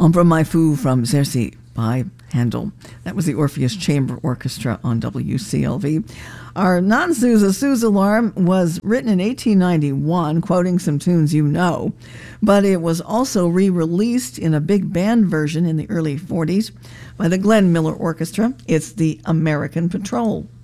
Ombre mai fu from Zersi by Handel. That was the Orpheus Chamber Orchestra on WCLV. Our non-Sousa Sousa alarm was written in 1891, quoting some tunes you know, but it was also re-released in a big band version in the early 40s by the Glenn Miller Orchestra. It's the American Patrol.